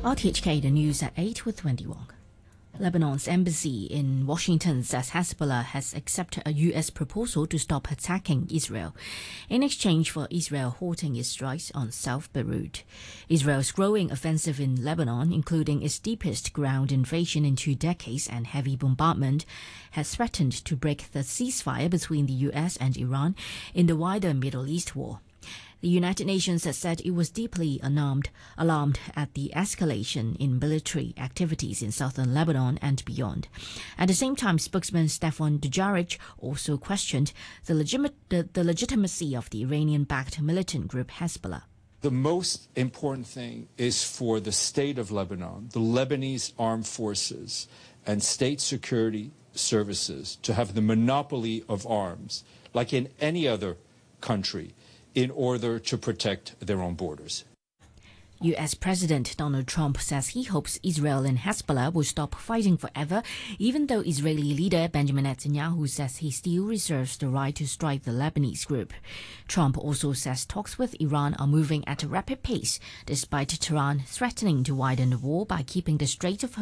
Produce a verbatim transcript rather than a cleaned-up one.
R T H K, the news at eight with Wendy Wong. Lebanon's embassy in Washington says Hezbollah has accepted a U S proposal to stop attacking Israel in exchange for Israel halting its strikes on South Beirut. Israel's growing offensive in Lebanon, including its deepest ground invasion in two decades and heavy bombardment, has threatened to break the ceasefire between the U S and Iran in the wider Middle East war. The United Nations has said it was deeply alarmed, alarmed at the escalation in military activities in southern Lebanon and beyond. At the same time, spokesman Stefan Dujarric also questioned the, legit- the, the legitimacy of the Iranian-backed militant group Hezbollah. The most important thing is for the state of Lebanon, the Lebanese armed forces and state security services to have the monopoly of arms, like in any other country, in order to protect their own borders. U S President Donald Trump says he hopes Israel and Hezbollah will stop fighting forever, even though Israeli leader Benjamin Netanyahu says he still reserves the right to strike the Lebanese group. Trump also says talks with Iran are moving at a rapid pace, despite Tehran threatening to widen the war by keeping the Strait of